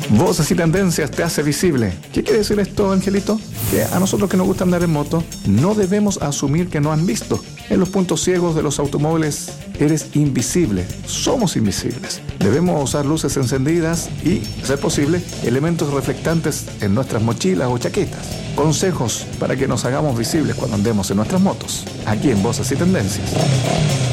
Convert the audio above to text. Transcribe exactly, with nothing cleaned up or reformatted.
Voces y Tendencias te hace visible. ¿Qué quiere decir esto, Angelito? Que a nosotros que nos gusta andar en moto, no debemos asumir que no han visto. En los puntos ciegos de los automóviles eres invisible. Somos invisibles. Debemos usar luces encendidas y, a ser posible, elementos reflectantes en nuestras mochilas o chaquetas. Consejos para que nos hagamos visibles cuando andemos en nuestras motos. Aquí en Voces y Tendencias.